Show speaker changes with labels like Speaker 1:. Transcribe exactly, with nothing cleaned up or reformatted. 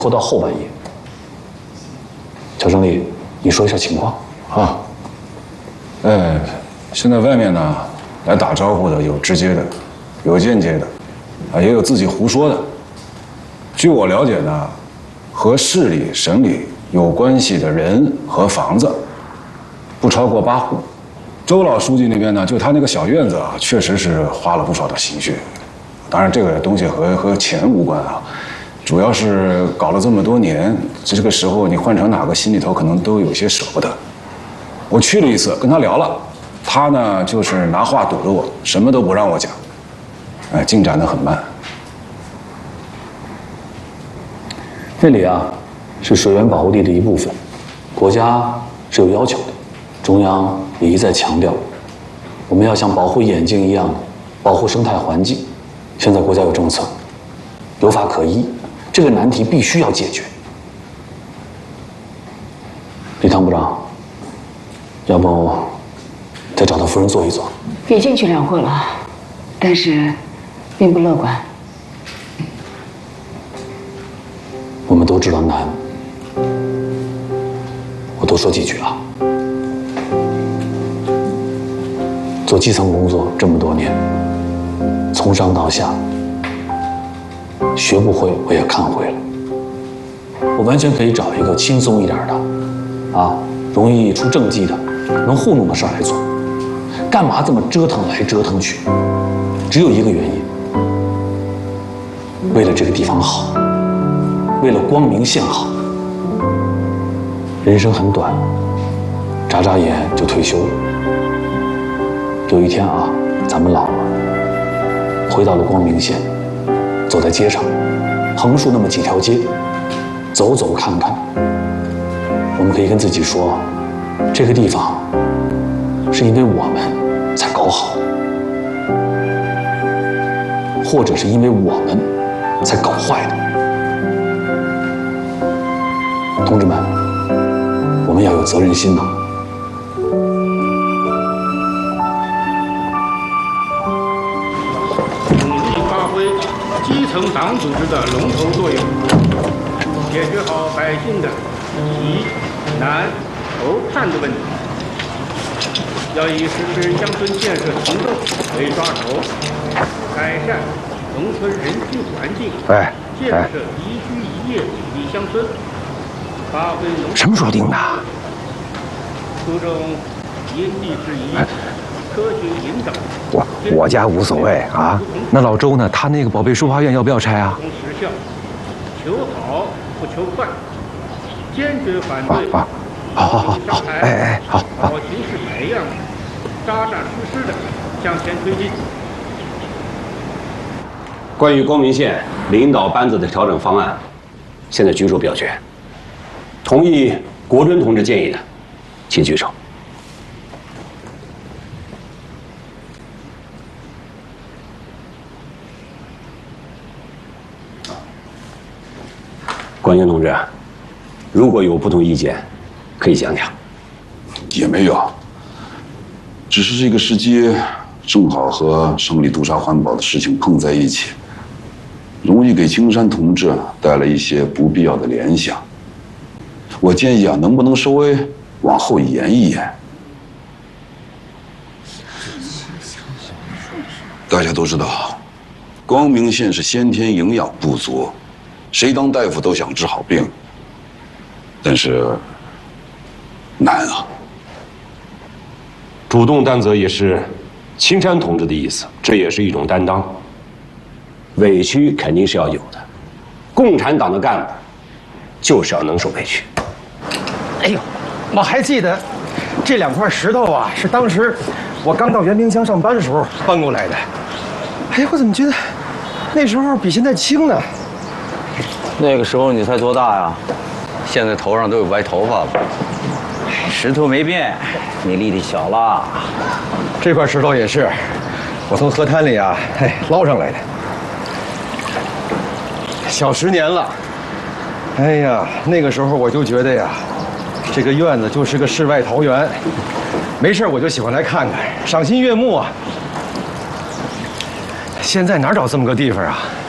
Speaker 1: 拖到后半夜。乔胜利，你说一下情况
Speaker 2: 啊。呃，现在外面呢来打招呼的有直接的，有间接的，啊，也有自己胡说的。据我了解呢，和市里、省里有关系的人和房子不超过八户。周老书记那边呢，就他那个小院子啊，确实是花了不少的心血。当然，这个东西和和钱无关啊，主要是搞了这么多年，这个时候你换成哪个心里头可能都有些舍不得。我去了一次，跟他聊了，他呢就是拿话堵着我，什么都不让我讲，哎，进展得很慢。
Speaker 1: 那里啊，是水源保护地的一部分，国家是有要求的，中央也一再强调，我们要像保护眼睛一样保护生态环境。现在国家有政策，有法可依，这个难题必须要解决。李唐部长，要不再找他夫人坐一坐？
Speaker 3: 已经去两会了，但是并不乐观。
Speaker 1: 我们都知道难，我多说几句啊。做基层工作这么多年，从上到下，学不会我也看会了。我完全可以找一个轻松一点的，啊，容易出政绩的，能糊弄的事儿来做。干嘛这么折腾来折腾去？只有一个原因，为了这个地方好，为了光明县好。人生很短，眨眨眼就退休了。有一天啊，咱们老了，回到了光明县，走在街上，横竖那么几条街，走走看看，我们可以跟自己说，这个地方是因为我们才搞好，或者是因为我们才搞坏的。同志们，我们要有责任心呐。
Speaker 4: 基层党组织的龙头作用，解决好百姓的急难愁盼的问题。要以实施乡村建设行动为抓手，改善农村人居环境，
Speaker 5: 哎，
Speaker 4: 建设宜居宜业主题乡村，发挥农
Speaker 5: 什么时候定的？
Speaker 4: 注重因地制宜。科学引导，
Speaker 5: 我我家无所谓啊。那老周呢？他那个宝贝书画院要不要拆啊？
Speaker 4: 从实效，求好不求快，坚决反对。
Speaker 5: 好，好，好，好，好，哎哎，好，好。
Speaker 4: 好形势百样，扎扎实实的向前推进。
Speaker 6: 关于光明县领导班子的调整方案，现在举手表决。同意国珍同志建议的，请举手。关英同志，如果有不同意见，可以讲讲。
Speaker 2: 也没有，只是这个时机正好和省里督查环保的事情碰在一起，容易给青山同志带来一些不必要的联想。我建议啊，能不能稍微往后延一延？大家都知道，光明县是先天营养不足。谁当大夫都想治好病，但是难啊。
Speaker 6: 主动担责也是青山同志的意思，这也是一种担当。委屈肯定是要有的，共产党的干部就是要能受委屈。
Speaker 7: 哎呦，我还记得这两块石头啊，是当时我刚到圆明乡上班的时候搬过来的。哎呀，我怎么觉得那时候比现在轻呢？
Speaker 8: 那个时候你才多大呀？现在头上都有白头发了。石头没变，你力气小了。
Speaker 7: 这块石头也是，我从河滩里啊，哎捞上来的。小十年了。哎呀，那个时候我就觉得呀，这个院子就是个世外桃源，没事我就喜欢来看看，赏心悦目啊。现在哪找这么个地方啊？